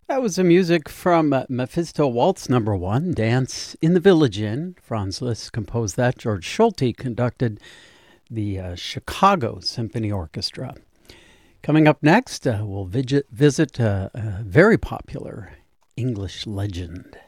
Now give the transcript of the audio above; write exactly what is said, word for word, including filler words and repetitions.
That was the music from uh, Mephisto Waltz Number One, Dance in the Village Inn. Franz Liszt composed that. George Schulte conducted the uh, Chicago Symphony Orchestra. Coming up next, uh, we'll visit, visit uh, a very popular English legend.